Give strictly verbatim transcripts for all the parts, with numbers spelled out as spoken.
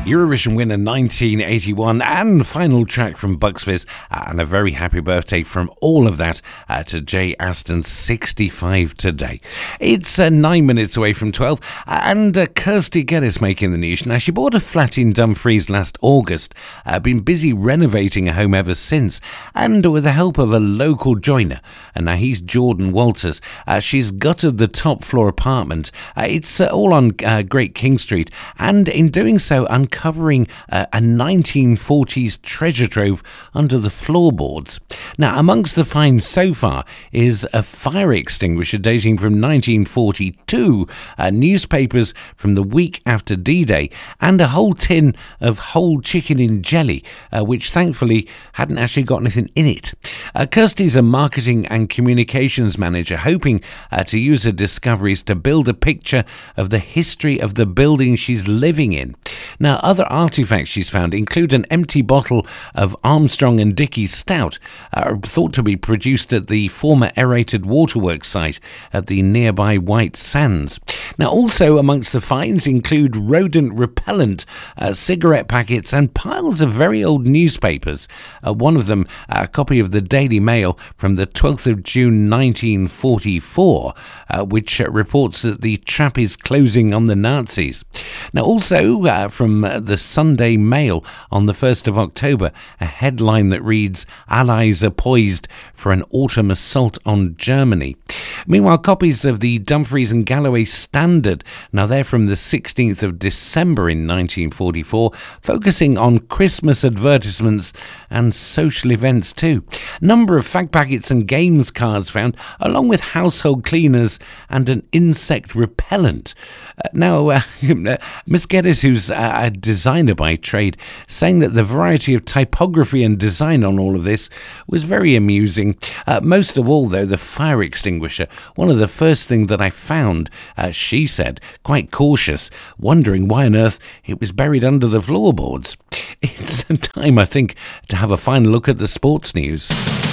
Eurovision winner nineteen eighty-one, and final track from Bucks Fizz, uh, and a very happy birthday from all of that uh, to Jay Aston, sixty-five today. It's uh, nine minutes away from twelve, and uh, Kirsty Geddes making the news. Now, she bought a flat in Dumfries last August, uh, been busy renovating a home ever since, and with the help of a local joiner, and now he's Jordan Walters, uh, she's gutted the top floor apartment. Uh, it's uh, all on uh, Great King Street, and in doing so, uncovering uh, a nineteen forties treasure trove under the floorboards. Now, amongst the finds so far is a fire extinguisher dating from nineteen forty-two, uh, newspapers from the week after D-Day, and a whole tin of whole chicken in jelly, uh, which thankfully hadn't actually got anything in it. Uh, Kirsty's a marketing and communications manager, hoping uh, to use her discoveries to build a picture of the history of the building she's living in. Now, other artifacts she's found include an empty bottle of Armstrong and Dickey Stout, uh, thought to be produced at the former aerated waterworks site at the nearby White Sands. Now, also amongst the finds include rodent repellent, uh, cigarette packets, and piles of very old newspapers. Uh, one of them, a copy of the Daily Mail from the twelfth of June nineteen forty-four, uh, which uh, reports that the trap is closing on the Nazis. Now, also uh, from uh, the Sunday Mail on the first of October, a headline that reads, "Allies are poised for an autumn assault on Germany." Meanwhile, copies of the Dumfries and Galloway Standard, now they're from the sixteenth of December in nineteen forty-four, focusing on Christmas advertisements and social events too. Number of fact packets and games cards found, along with household cleaners and an insect repellent. Uh, now, uh, Miss Geddes, who's a designer by trade, saying that the variety of typography and design on all of this was very amusing. Uh, most of all, though, the fire extinguisher, one of the first things that I found, uh, she said, quite cautious, wondering why on earth it was buried under the floorboards. It's time, I think, to have a final look at the sports news.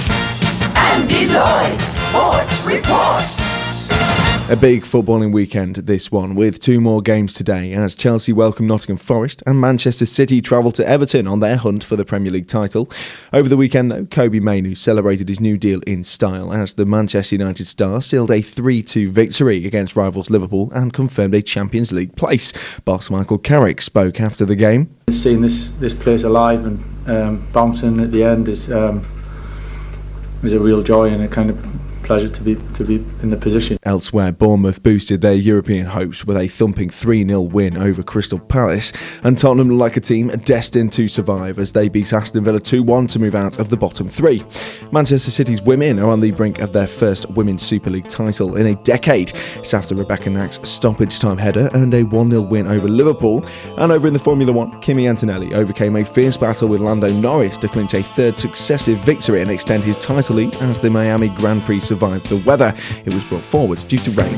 Andy Lloyd, Sports Report. A big footballing weekend, this one, with two more games today as Chelsea welcome Nottingham Forest and Manchester City travel to Everton on their hunt for the Premier League title. Over the weekend, though, Kobbie Mainoo celebrated his new deal in style as the Manchester United star sealed a three two victory against rivals Liverpool and confirmed a Champions League place. Boss Michael Carrick spoke after the game. Seeing this this place alive and um, bouncing at the end is um, was a real joy and a kind of pleasure to be to be in the position. Elsewhere, Bournemouth boosted their European hopes with a thumping three nil win over Crystal Palace, and Tottenham look like a team destined to survive as they beat Aston Villa two one to move out of the bottom three. Manchester City's women are on the brink of their first Women's Super League title in a decade. It's after Rebecca Knack's stoppage time header earned a one nil win over Liverpool, and over in the Formula One, Kimi Antonelli overcame a fierce battle with Lando Norris to clinch a third successive victory and extend his title lead as the Miami Grand Prix survived the weather. It was brought forward due to rain.